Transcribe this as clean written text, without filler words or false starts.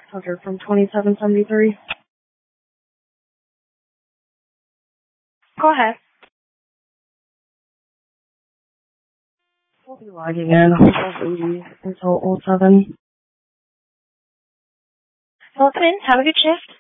600 from 2773. Go ahead. We'll be logging in until 07. Welcome in. Have a good shift.